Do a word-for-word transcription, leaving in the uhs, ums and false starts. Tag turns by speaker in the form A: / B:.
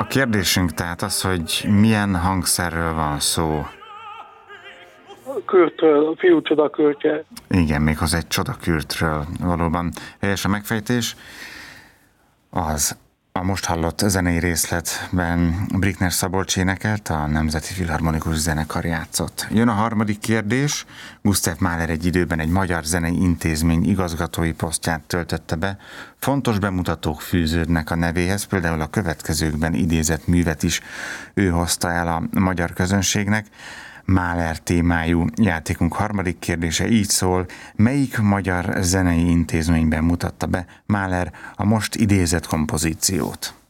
A: A kérdésünk tehát az, hogy milyen hangszerről van szó.
B: Kürtről, a fiú csodakürtje.
A: Igen, méghozzá egy csodakürtről valóban. Helyes a megfejtés. Az a most hallott zenei részletben Brikner Szabolcs énekelt, a Nemzeti Filharmonikus Zenekar játszott. Jön a harmadik kérdés. Gustav Mahler egy időben egy magyar zenei intézmény igazgatói posztját töltötte be. Fontos bemutatók fűződnek a nevéhez, például a következőkben idézett művet is ő hozta el a magyar közönségnek. Mahler témájú játékunk harmadik kérdése így szól: melyik magyar zenei intézményben mutatta be Mahler a most idézett kompozíciót?